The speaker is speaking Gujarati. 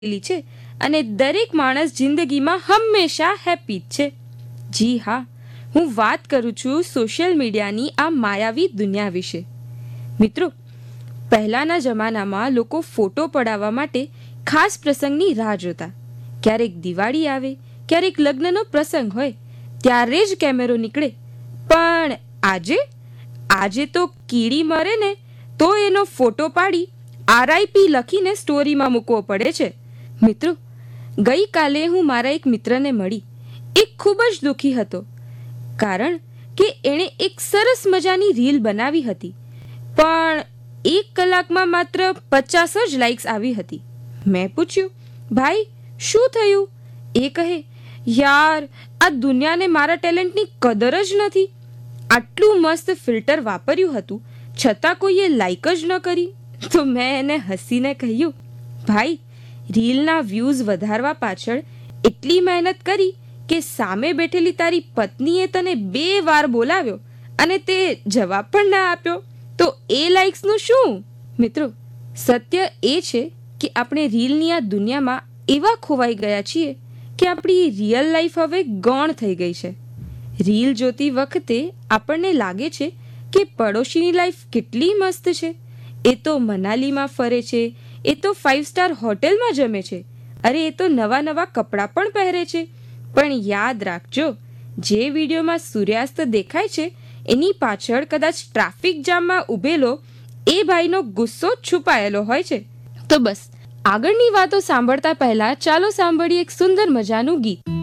છે અને દરેક માણસ જિંદગીમાં હંમેશા હેપી જ છે. જી હા, હું વાત કરું છું સોશિયલ મીડિયાની આ માયાવી દુનિયા વિશે. મિત્રો, પહેલાંના જમાનામાં લોકો ફોટો પડાવવા માટે ખાસ પ્રસંગની રાહ જોતા. ક્યારેક દિવાળી આવે, ક્યારેક લગ્નનો પ્રસંગ હોય ત્યારે જ કેમેરો નીકળે. પણ આજે તો કીડી મરે ને તો એનો ફોટો પાડી RIP લખીને સ્ટોરીમાં મૂકવો પડે છે. મિત્રો, ગઈકાલે હું મારા એક મિત્રને મળી. એ ખૂબ જ દુઃખી હતો કારણ કે એણે એક સરસ મજાની રીલ બનાવી હતી, પણ 1 કલાકમાં માત્ર 50 જ લાઇક્સ આવી હતી. મેં પૂછ્યું, ભાઈ શું થયું? એ કહે, યાર, આ દુનિયાને મારા ટેલેન્ટની કદર જ નથી. આટલું મસ્ત ફિલ્ટર વાપર્યું હતું છતાં કોઈએ લાઇક જ ન કરી. તો મેં એને હસીને કહ્યું, ભાઈ, રીલના વ્યૂઝ વધારવા પાછળ એટલી મહેનત કરી કે સામે બેઠેલી તારી પત્નીએ તને 2 વાર બોલાવ્યો અને તે જવાબ પણ ના આપ્યો, તો એ લાઇક્સનું શું? મિત્રો, સત્ય એ છે કે આપણે રીલની આ દુનિયામાં એવા ખોવાઈ ગયા છીએ કે આપણી રિયલ લાઈફ હવે ગૌણ થઈ ગઈ છે. રીલ જોતી વખતે આપણને લાગે છે કે પડોશીની લાઈફ કેટલી મસ્ત છે. એ તો મનાલીમાં ફરે છે, એ તો 5 સ્ટાર હોટેલમાં જમે છે, અરે એ તો નવા નવા કપડાં પણ પહેરે છે. પણ યાદ રાખજો, જે વિડીયોમાં સૂર્યાસ્ત દેખાય છે એની પાછળ કદાચ ટ્રાફિક જામમાં ઊભેલો એ ભાઈનો ગુસ્સો છુપાયેલો હોય છે. તો બસ, આગળની વાતો સાંભળતા પહેલા ચાલો સાંભળીએ એક સુંદર મજાનું ગીત.